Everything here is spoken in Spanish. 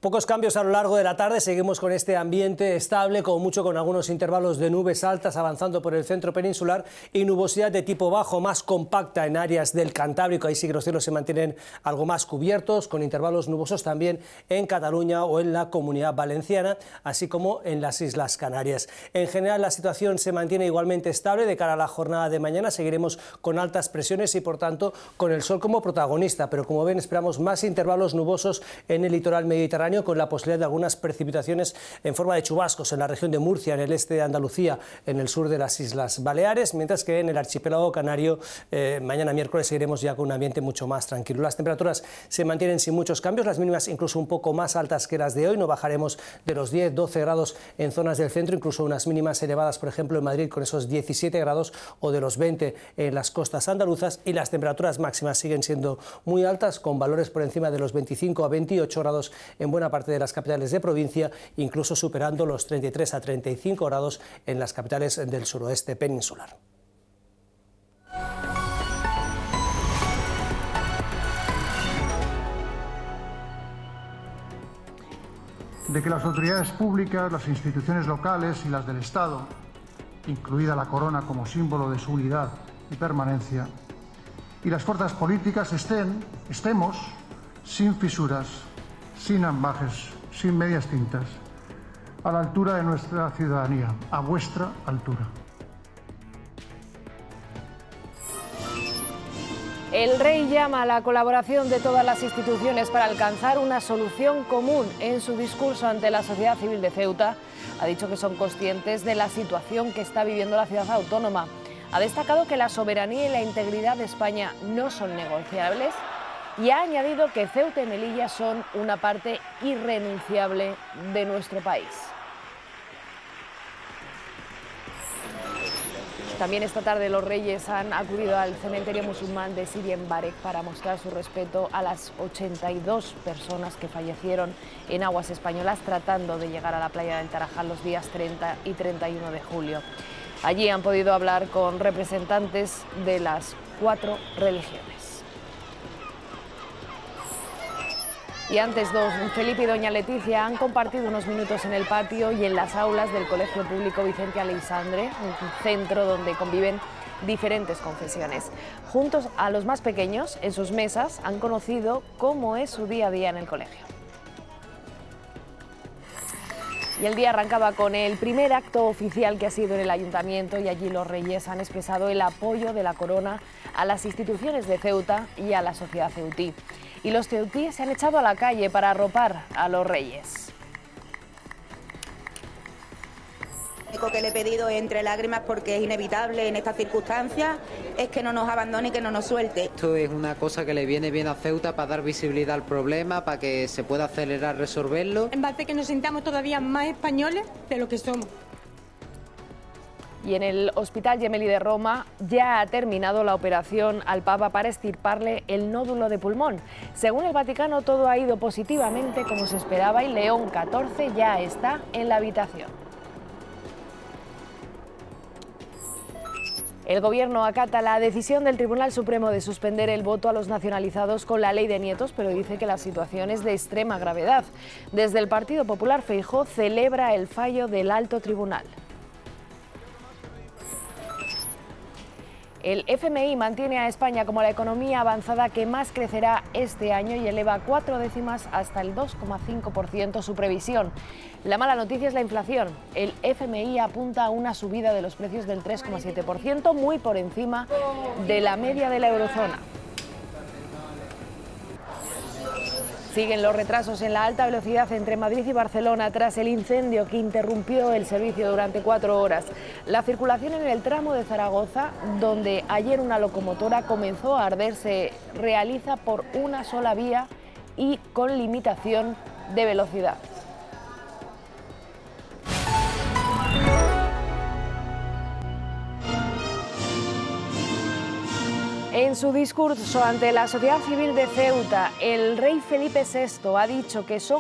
Pocos cambios a lo largo de la tarde, seguimos con este ambiente estable, como mucho con algunos intervalos de nubes altas avanzando por el centro peninsular y nubosidad de tipo bajo más compacta en áreas del Cantábrico. Ahí sí que los cielos se mantienen algo más cubiertos, con intervalos nubosos también en Cataluña o en la Comunidad Valenciana, así como en las Islas Canarias. En general la situación se mantiene igualmente estable de cara a la jornada de mañana. Seguiremos con altas presiones y por tanto con el sol como protagonista, pero como ven esperamos más intervalos nubosos en el litoral mediterráneo, con la posibilidad de algunas precipitaciones en forma de chubascos en la región de Murcia, en el este de Andalucía, en el sur de las Islas Baleares, mientras que en el archipiélago canario mañana miércoles seguiremos ya con un ambiente mucho más tranquilo. Las temperaturas se mantienen sin muchos cambios, las mínimas incluso un poco más altas que las de hoy, no bajaremos de los 10-12 grados en zonas del centro, incluso unas mínimas elevadas, por ejemplo en Madrid con esos 17 grados o de los 20 en las costas andaluzas, y las temperaturas máximas siguen siendo muy altas, con valores por encima de los 25 a 28 grados en buena parte de las capitales de provincia, incluso superando los 33 a 35 grados en las capitales del suroeste peninsular. De que las autoridades públicas, las instituciones locales y las del Estado, incluida la corona como símbolo de su unidad y permanencia, y las fuerzas políticas estemos sin fisuras, sin ambajes, sin medias tintas, a la altura de nuestra ciudadanía, a vuestra altura. El rey llama a la colaboración de todas las instituciones para alcanzar una solución común. En su discurso ante la sociedad civil de Ceuta, ha dicho que son conscientes de la situación que está viviendo la ciudad autónoma. Ha destacado que la soberanía y la integridad de España no son negociables y ha añadido que Ceuta y Melilla son una parte irrenunciable de nuestro país. También esta tarde los reyes han acudido al cementerio musulmán de Sidi Mbarek para mostrar su respeto a las 82 personas que fallecieron en aguas españolas tratando de llegar a la playa del Tarajal los días 30 y 31 de julio. Allí han podido hablar con representantes de las 4 religiones. Y antes, don Felipe y doña Leticia han compartido unos minutos en el patio y en las aulas del Colegio Público Vicente Aleixandre, un centro donde conviven diferentes confesiones. Juntos a los más pequeños, en sus mesas, han conocido cómo es su día a día en el colegio. Y el día arrancaba con el primer acto oficial que ha sido en el ayuntamiento, y allí los reyes han expresado el apoyo de la corona a las instituciones de Ceuta y a la sociedad ceutí. Y los ceutíes se han echado a la calle para arropar a los reyes. Lo único que le he pedido entre lágrimas, porque es inevitable en estas circunstancias, es que no nos abandone y que no nos suelte. Esto es una cosa que le viene bien a Ceuta para dar visibilidad al problema, para que se pueda acelerar resolverlo. En base a que nos sintamos todavía más españoles de lo que somos. Y en el Hospital Gemelli de Roma ya ha terminado la operación al Papa para extirparle el nódulo de pulmón. Según el Vaticano, todo ha ido positivamente como se esperaba y León XIV ya está en la habitación. El Gobierno acata la decisión del Tribunal Supremo de suspender el voto a los nacionalizados con la ley de nietos, pero dice que la situación es de extrema gravedad. Desde el Partido Popular, Feijóo celebra el fallo del Alto Tribunal. El FMI mantiene a España como la economía avanzada que más crecerá este año y eleva 4 décimas hasta el 2,5% su previsión. La mala noticia es la inflación. El FMI apunta a una subida de los precios del 3,7%, muy por encima de la media de la eurozona. Siguen los retrasos en la alta velocidad entre Madrid y Barcelona tras el incendio que interrumpió el servicio durante 4 horas. La circulación en el tramo de Zaragoza, donde ayer una locomotora comenzó a arder, se realiza por una sola vía y con limitación de velocidad. En su discurso ante la sociedad civil de Ceuta, el rey Felipe VI ha dicho que son